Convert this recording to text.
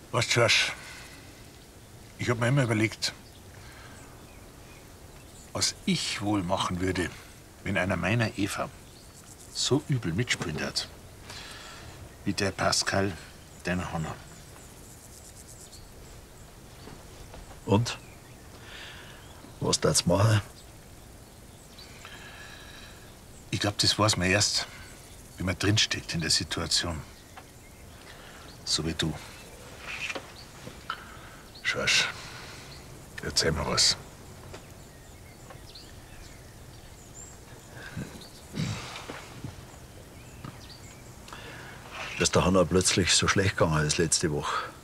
Weißt du, George, ich habe mir immer überlegt, was ich wohl machen würde, wenn einer meiner Eva so übel mitspielen hat, wie der Pascal, dein Hanna. Und? Was darf's machen? Ich glaube, das weiß man erst, wenn man drinsteckt in der Situation. So wie du. George, erzähl mir was. Dass der Hanna plötzlich so schlecht gegangen ist letzte Woche.